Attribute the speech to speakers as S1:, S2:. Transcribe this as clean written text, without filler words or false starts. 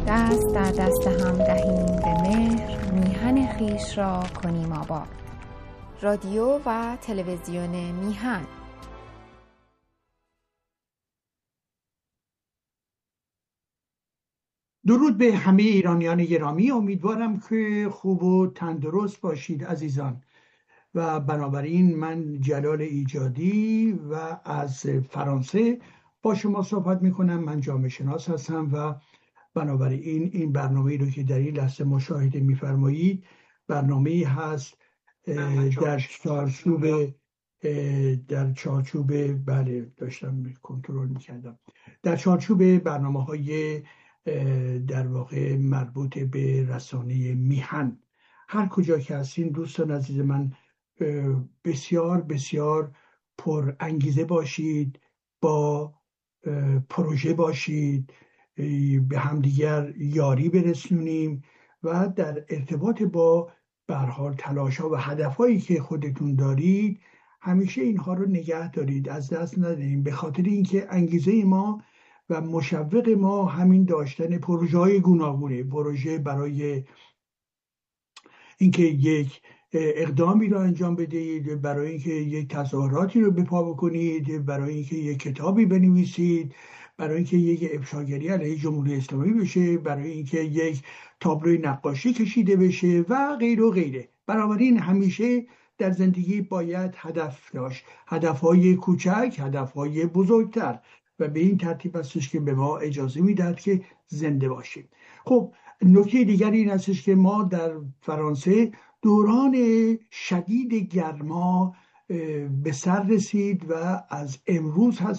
S1: دست در دست هم دهیم به مهر، میهن خویش را کنیم آباد. رادیو و تلویزیون میهن.
S2: درود به همه ایرانیان گرامی. امیدوارم که خوب و تندرست باشید عزیزان. و بنابراین من جلال ایجادی و از فرانسه با شما صحبت میکنم. من جامعه شناس هستم و بنابراین این برنامه رو که در این لحظه مشاهده میفرمایید برنامه هست در چارچوب بله داشتم کنترل میکردم، در چارچوب برنامه‌های در واقع مربوط به رسانه میهن. هر کجا که هستین دوستان عزیز من، بسیار بسیار پر انگیزه باشید، با پروژه باشید، به همدیگر یاری برسونیم و در ارتباط با به هر حال تلاش‌ها و هدف‌هایی که خودتون دارید همیشه اینها رو نگه دارید، از دست ندید، به خاطر اینکه انگیزه ما و مشوق ما همین داشتن پروژه‌های گوناگونه، پروژه برای اینکه یک اقدامی رو انجام بدهید، برای اینکه یک تظاهراتی رو به پا بکنید، برای اینکه یک کتابی بنویسید، برای اینکه یک افشاگری علیه جمهوری اسلامی بشه، برای اینکه یک تابلوی نقاشی کشیده بشه و غیره و غیره. بنابراین همیشه در زندگی باید هدف داشت، هدفهای کوچک، هدفهای بزرگتر، و به این ترتیب هستش که به ما اجازه میدهد که زنده باشیم. خب نکته دیگری این هستش که ما در فرانسه دوران شدید گرما به سر رسید و از امروز هست